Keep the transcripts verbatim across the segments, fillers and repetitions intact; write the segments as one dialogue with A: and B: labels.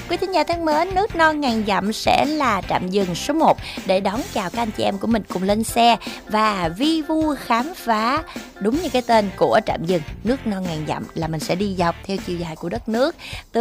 A: Quý thính giả thân mến, Nước Non Ngàn Dặm sẽ là trạm dừng số một để đón chào các anh chị em của mình cùng lên xe và vi vu khám phá. Đúng như cái tên của trạm dừng Nước Non Ngàn Dặm là mình sẽ đi dọc theo chiều dài của đất nước,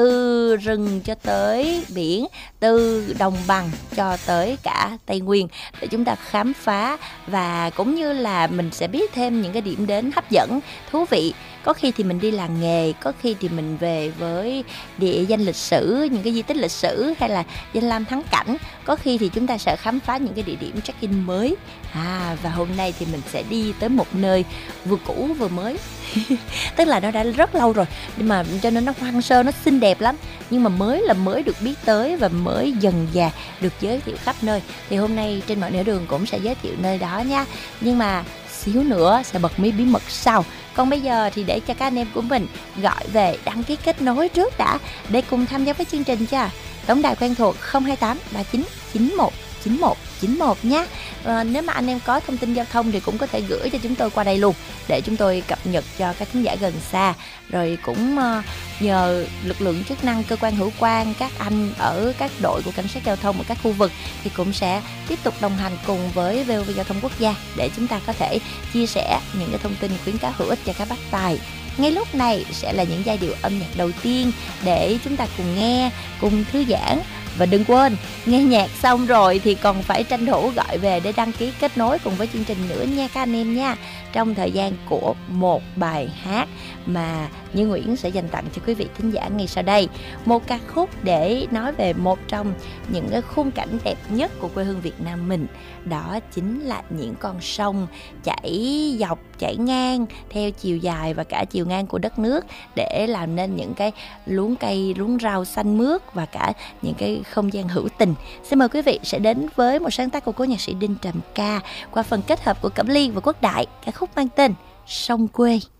A: từ rừng cho tới biển, từ đồng bằng cho tới cả Tây Nguyên, để chúng ta khám phá và cũng như là mình sẽ biết thêm những cái điểm đến hấp dẫn, thú vị. Có khi thì mình đi làng nghề, có khi thì mình về với địa danh lịch sử, những cái di tích lịch sử hay là danh lam thắng cảnh. Có khi thì chúng ta sẽ khám phá những cái địa điểm check-in mới. À, và hôm nay thì mình sẽ đi tới một nơi vừa cũ vừa mới. Tức là nó đã rất lâu rồi, nhưng mà cho nên nó hoang sơ, nó xinh đẹp lắm. Nhưng mà mới là mới được biết tới và mới dần dà được giới thiệu khắp nơi. Thì hôm nay trên mọi nẻo đường cũng sẽ giới thiệu nơi đó nha. Nhưng mà xíu nữa sẽ bật mí bí mật sau. Còn bây giờ thì để cho các anh em của mình gọi về đăng ký kết nối trước đã, để cùng tham gia với chương trình cho. Tổng đài quen thuộc không hai tám ba chín chín một chín một chín một nhé. À, nếu mà anh em có thông tin giao thông thì cũng có thể gửi cho chúng tôi qua đây luôn, để chúng tôi cập nhật cho các thính giả gần xa. Rồi cũng uh, nhờ lực lượng chức năng, cơ quan hữu quan, các anh ở các đội của cảnh sát giao thông ở các khu vực thì cũng sẽ tiếp tục đồng hành cùng với vê o vê Giao thông Quốc gia, để chúng ta có thể chia sẻ những cái thông tin khuyến cáo hữu ích cho các bác tài. Ngay lúc này sẽ là những giai điệu âm nhạc đầu tiên để chúng ta cùng nghe, cùng thư giãn. Và đừng quên, nghe nhạc xong rồi thì còn phải tranh thủ gọi về để đăng ký kết nối cùng với chương trình nữa nha các anh em nha. Trong thời gian của một bài hát mà Như Nguyễn sẽ dành tặng cho quý vị thính giả ngay sau đây. Một ca khúc để nói về một trong những cái khung cảnh đẹp nhất của quê hương Việt Nam mình. Đó chính là những con sông chảy dọc, chảy ngang theo chiều dài và cả chiều ngang của đất nước, để làm nên những cái luống cây, luống rau xanh mướt và cả những cái không gian hữu tình. Xin mời quý vị sẽ đến với một sáng tác của cố nhạc sĩ Đinh Trầm Ca qua phần kết hợp của Cẩm Ly và Quốc Đại, ca khúc mang tên Sông Quê.